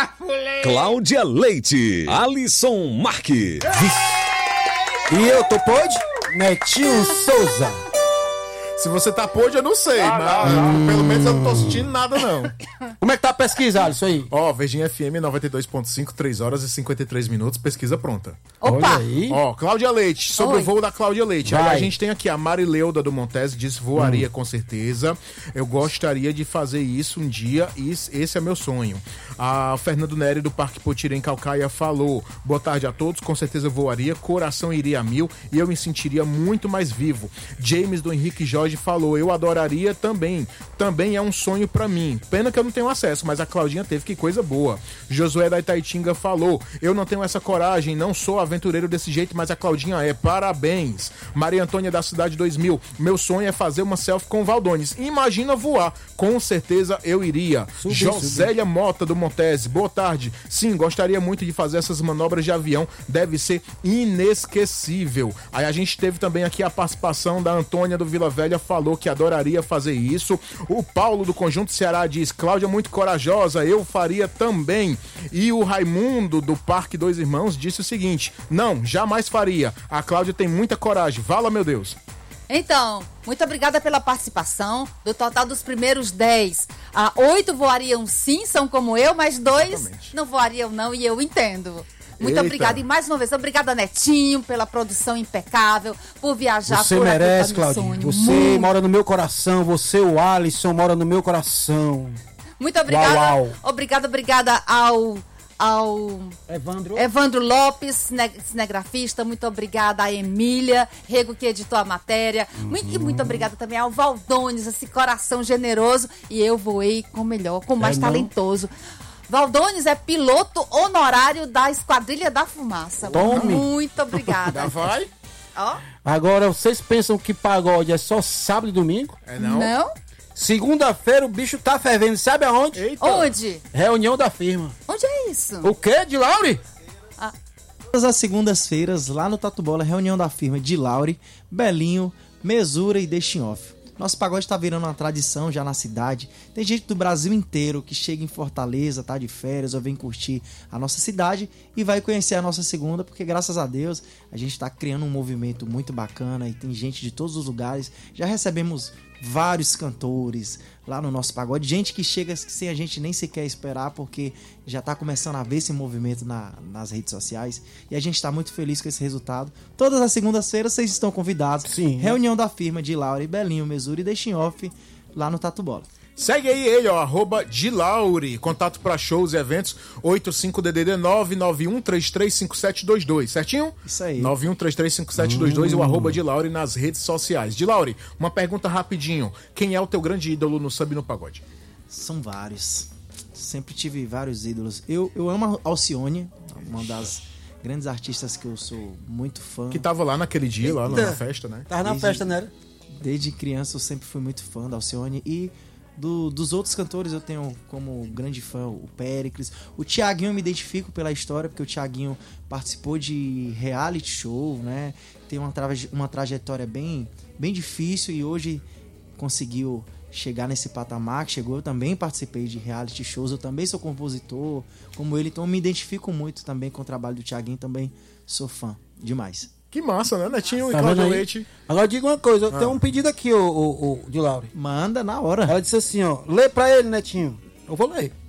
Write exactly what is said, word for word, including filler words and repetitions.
Cláudia Leite, Alisson Marques. E eu tô pode? Netinho Souza. Se você tá pôde, eu não sei, ah, mas não, não. Pelo menos eu não tô sentindo nada, não. Como é que tá a pesquisa, Alisson, aí? Ó, oh, Verdinha F M noventa e dois ponto cinco, três horas e cinquenta e três minutos, pesquisa pronta. Opa! Ó, oh, Cláudia Leite, sobre Oi. o voo da Cláudia Leite. Aí a gente tem aqui a Marileuda do Montese, disse voaria hum. com certeza. Eu gostaria de fazer isso um dia, e esse é meu sonho. A Fernando Nery do Parque Potira em Calcaia falou, boa tarde a todos, com certeza voaria, coração iria a mil e eu me sentiria muito mais vivo. James do Henrique Jorge falou, eu adoraria também, também é um sonho pra mim, pena que eu não tenho acesso, mas a Claudinha teve, que coisa boa. Josué da Itaitinga falou, eu não tenho essa coragem, não sou aventureiro desse jeito, mas a Claudinha é, parabéns. Maria Antônia da Cidade dois mil, meu sonho é fazer uma selfie com o Valdones, imagina voar, com certeza eu iria. Subi, Josélia subi. Mota do Montese, boa tarde, sim, gostaria muito de fazer essas manobras de avião, deve ser inesquecível. Aí a gente teve também aqui a participação da Antônia do Vila Velha, falou que adoraria fazer isso. O Paulo do Conjunto Ceará diz, Cláudia muito corajosa, eu faria também. E o Raimundo do Parque Dois Irmãos disse o seguinte, não, jamais faria, a Cláudia tem muita coragem, vala meu Deus. Então, muito obrigada pela participação. Do total dos primeiros dez, ah, oito voariam sim, são como eu, mas dois Exatamente. não voariam não, e eu entendo. Muito Eita. obrigada. E mais uma vez, obrigada, Netinho, pela produção impecável, por viajar você por merece, Claudinho. Você Muito. mora no meu coração, você, o Alisson, mora no meu coração. Muito obrigada. Uau, uau. Obrigada, obrigada ao... ao Evandro, Evandro Lopes, cinegrafista, muito obrigada a Emília Rego, que editou a matéria, uhum. muito, e muito obrigada também ao Valdones, esse coração generoso, e eu voei com o melhor, com o mais é talentoso. Não? Valdones é piloto honorário da Esquadrilha da Fumaça. Tome. Muito obrigada. Já vai? Ó. Agora, vocês pensam que pagode é só sábado e domingo? É não? Não. Segunda-feira o bicho tá fervendo, sabe aonde? Eita. Onde? Reunião da firma. Onde é isso? O quê? De Laure? Ah. Todas as segundas-feiras, lá no Tatu Bola, reunião da firma de Laure, Belinho, Mesura e Deixem Off. Nosso pagode tá virando uma tradição já na cidade. Tem gente do Brasil inteiro que chega em Fortaleza, tá de férias, ou vem curtir a nossa cidade e vai conhecer a nossa segunda, porque graças a Deus a gente tá criando um movimento muito bacana e tem gente de todos os lugares. Já recebemos vários cantores lá no nosso pagode, gente que chega sem a gente nem sequer esperar, porque já tá começando a ver esse movimento na, nas redes sociais, e a gente tá muito feliz com esse resultado. Todas as segundas-feiras vocês estão convidados. Sim. Reunião da firma de Laure, Belinho, Mesura e Deixem Off lá no Tatu Bola. Segue aí ele, ó, arroba Dilauri, contato para shows e eventos, oitenta e cinco D D D nove nove um três três cinco sete dois dois, certinho? Isso aí. nove um três três cinco sete dois dois hum. e o arroba Dilauri nas redes sociais. Dilauri, uma pergunta rapidinho, quem é o teu grande ídolo no samba e no pagode? São vários, sempre tive vários ídolos. Eu, eu amo a Alcione, uma das grandes artistas que eu sou muito fã. Que tava lá naquele dia, Eita. lá na festa, né? Tava na desde, festa, né? Desde criança eu sempre fui muito fã da Alcione e... Do, dos outros cantores eu tenho como grande fã o Péricles. O Thiaguinho eu me identifico pela história, porque o Thiaguinho participou de reality show, né? Tem uma, traje, uma trajetória bem, bem difícil e hoje conseguiu chegar nesse patamar que chegou. Eu também participei de reality shows, eu também sou compositor como ele, então eu me identifico muito também com o trabalho do Thiaguinho, também sou fã demais. Que massa, né, Netinho tá e Cláudia Leite? Agora diga uma coisa, eu ah. tenho um pedido aqui, o, o, o de Laure. Manda na hora. Ela disse assim, ó, lê pra ele, Netinho. Eu vou ler.